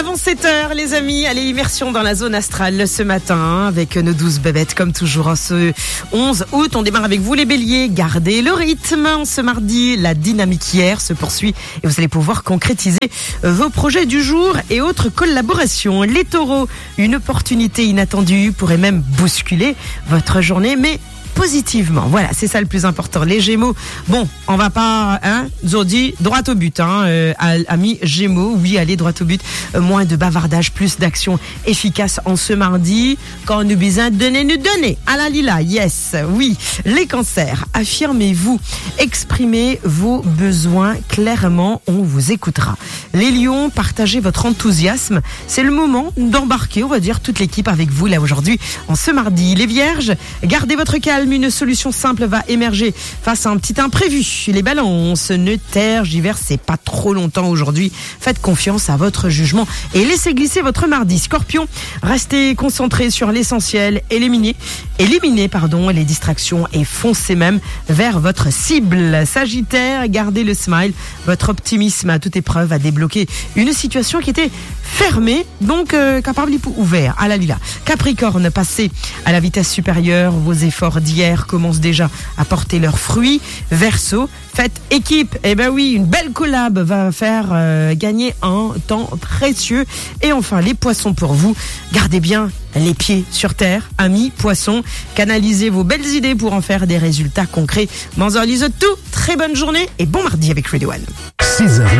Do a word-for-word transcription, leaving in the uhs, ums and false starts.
Avant sept heures, les amis, allez, immersion dans la zone astrale ce matin avec nos douze bébêtes comme toujours en ce onze août. On démarre avec vous les béliers, gardez le rythme. Ce mardi, la dynamique hier se poursuit et vous allez pouvoir concrétiser vos projets du jour et autres collaborations. Les taureaux, une opportunité inattendue pourrait même bousculer votre journée, mais positivement. Voilà, c'est ça le plus important. Les Gémeaux, bon, on va pas, hein, Zodi, droit au but, hein, euh, amis Gémeaux, oui, allez, droit au but. Euh, moins de bavardage, plus d'action efficace en ce mardi. Quand nous besoin de donner, nous donner. À la lila, yes, oui. Les Cancers, affirmez-vous, exprimez vos besoins clairement, on vous écoutera. Les Lions, partagez votre enthousiasme. C'est le moment d'embarquer, on va dire, toute l'équipe avec vous là aujourd'hui, en ce mardi. Les Vierges, gardez votre calme. Une solution simple va émerger face à un petit imprévu. Les Balances, ne tergiversez pas trop longtemps aujourd'hui. Faites confiance à votre jugement et laissez glisser votre mardi. Scorpion, restez concentré sur l'essentiel. Éliminez, éliminez pardon, les distractions et foncez même vers votre cible. Sagittaire, gardez le smile. Votre optimisme à toute épreuve va débloquer une situation qui était fermée, donc euh, capable ouvert à la lila. Capricorne, passez à la vitesse supérieure. Vos efforts d'hier commencent déjà à porter leurs fruits. Verseau, faites équipe. Eh ben oui, une belle collab va faire euh, gagner un temps précieux. Et enfin, les poissons pour vous, gardez bien les pieds sur terre, amis poissons. Canalisez vos belles idées pour en faire des résultats concrets. Manzor lise tout. Très bonne journée et bon mardi avec Radio One. six heures